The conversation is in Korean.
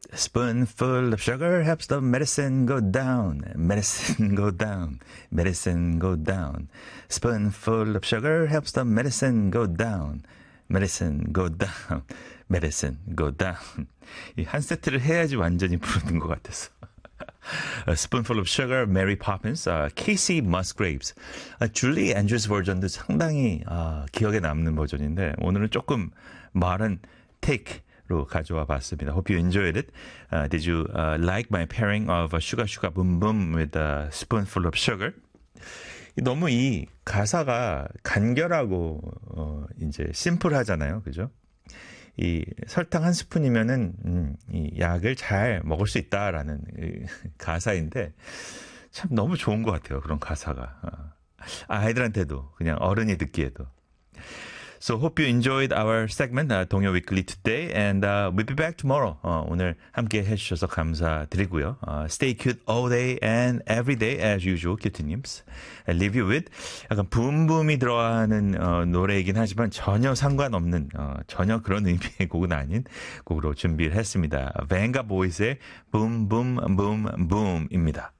Spoonful of sugar helps the medicine go down. Medicine go down. Medicine go down. Spoonful of sugar helps the medicine go down. Medicine go down. Medicine go down. 이 한 세트를 해야지 완전히 부르는 것 같아서. A Spoonful of Sugar, Mary Poppins, Casey Musgraves. Julie Andrews 버전도 상당히 기억에 남는 버전인데 오늘은 조금 말은 take로 가져와 봤습니다. Hope you enjoyed it. Did you like my pairing of Sugar Sugar Boom Boom with a Spoonful of Sugar? 너무 이 가사가 간결하고 이제 심플하잖아요, 그죠? 이 설탕 한 스푼이면은 이 약을 잘 먹을 수 있다라는 가사인데 참 너무 좋은 것 같아요. 그런 가사가 아이들한테도 그냥 어른이 듣기에도. So hope you enjoyed our segment 동요 위클리 today and we'll be back tomorrow. 오늘 함께 해주셔서 감사드리고요. Stay cute all day and every day as usual, 큐티님스. I leave you with 약간 붐붐이 들어가는 노래이긴 하지만 전혀 상관없는 전혀 그런 의미의 곡은 아닌 곡으로 준비를 했습니다. 뱅가 보이스의 붐붐붐붐입니다.